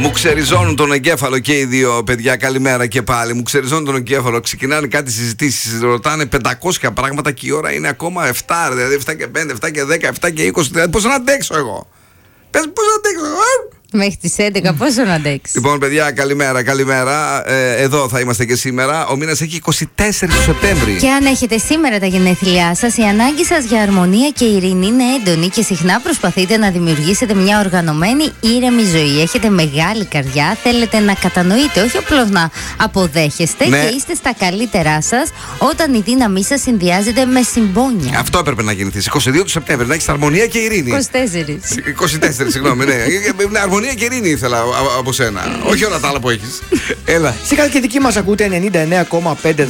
Μου ξεριζώνουν τον εγκέφαλο και οι δύο παιδιά. Καλημέρα και πάλι. Μου ξεριζώνουν τον εγκέφαλο. Ξεκινάνε κάτι συζητήσεις. Ρωτάνε 500 πράγματα και η ώρα είναι ακόμα 7. Δηλαδή 7 και 5, 7 και 10, 7 και 20. Δηλαδή πώς να αντέξω εγώ. Πες πώς να αντέξω εγώ. Μέχρι τις 11 πόσο να αντέξει. Λοιπόν, παιδιά, καλημέρα. Εδώ θα είμαστε και σήμερα. Ο μήνας έχει 24 του Σεπτέμβρη. Και αν έχετε σήμερα τα γενέθλιά σας, η ανάγκη σας για αρμονία και ειρήνη είναι έντονη και συχνά προσπαθείτε να δημιουργήσετε μια οργανωμένη, ήρεμη ζωή. Έχετε μεγάλη καρδιά, θέλετε να κατανοείτε, όχι απλώς να αποδέχεστε, ναι. Και είστε στα καλύτερά σας όταν η δύναμή σας συνδυάζεται με συμπόνια. Αυτό έπρεπε να γίνει. 22 του Σεπτέμβρη, να έχεις αρμονία και ειρήνη. 24, συγγνώμη, ναι. Αρμονία και ειρήνη ήθελα από σένα. Όχι όλα τα άλλα που έχεις. Έλα. Στην Καλκιδική μας ακούτε 99,5,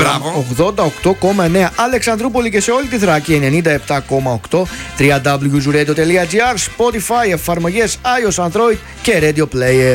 88,9 Αλεξανδρούπολη και σε όλη τη Θράκη 97,8 www.radio.gr, Spotify, εφαρμογές iOS, Android και Radio Player.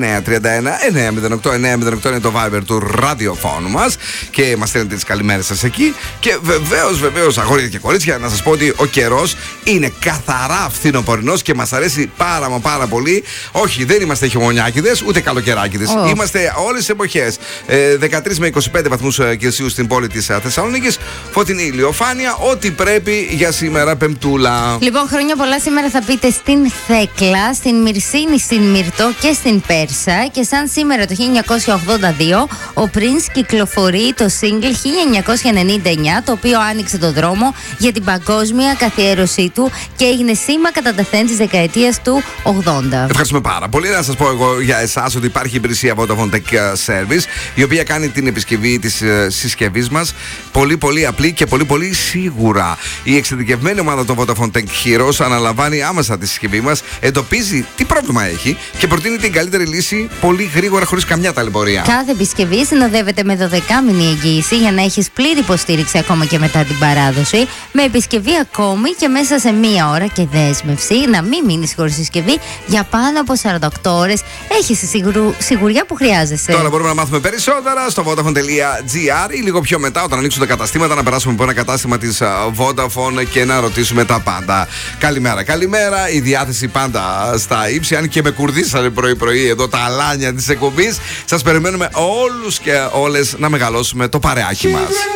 69-31-908 είναι το Viber του ραδιοφώνου μας και μας στέλνετε τις καλημέρες σας εκεί. Και βεβαίως, αγόρια και κορίτσια, να σας πω ότι ο καιρός είναι καθαρά φθινοπορεινός και μας αρέσει πάρα πολύ. Όχι, δεν είμαστε χειμωνιάκηδες ούτε καλοκαιράκηδες. Είμαστε όλες τις εποχές. 13 με 25 βαθμούς Κελσίου στην πόλη της Θεσσαλονίκης. Φωτεινή ηλιοφάνεια. Ό,τι πρέπει για σήμερα, Πεμπτούλα. Λοιπόν, χρόνια πολλά σήμερα θα πείτε στην Θέκλα, στην Μυρσίνη, στην Μυρτό και στην Πέρσα. Και σαν σήμερα το 1982, ο Prince κυκλοφορεί το single 1999, το οποίο άνοιξε το δρόμο για την παγκόσμια καθιέρωσή του και έγινε σήμα κατά τα θένη της δεκαετίας του 80. Ευχαριστούμε πάρα πολύ. Να σας πω εγώ για εσάς ότι υπάρχει υπηρεσία Vodafone Tech Service, η οποία κάνει την επισκευή της συσκευής μας πολύ απλή και πολύ σίγουρα. Η εξειδικευμένη ομάδα των Vodafone Tech Heroes αναλαμβάνει άμεσα τη συσκευή μας, εντοπίζει τι πρόβλημα έχει και προτείνει την καλύτερη λύση πολύ γρήγορα, χωρίς καμιά ταλαιπωρία. Κάθε επισκευή συνοδεύεται με 12μηνη εγγύηση για να έχεις πλήρη υποστήριξη ακόμα και μετά την παράδοση, με επισκευή ακόμη και μέσα σε μία ώρα και δέσμευση να μην μείνεις χωρίς συσκευή για πάνω από 48 ώρες. Έχεις τη σιγουριά που χρειάζεσαι. Τώρα μπορούμε να μάθουμε περισσότερα στο Vodafone.gr ή λίγο πιο μετά, όταν ανοίξουν τα καταστήματα, να περάσουμε από ένα κατάστημα της Vodafone και να ρωτήσουμε τα πάντα. Καλημέρα. Η διάθεση πάντα στα ύψη. Αν και με κουρδίσανε πρωί-πρωί εδώ τα αλάνια της εκπομπής, σας περιμένουμε όλους και όλες να μεγαλώσουμε το παρεάκι μας.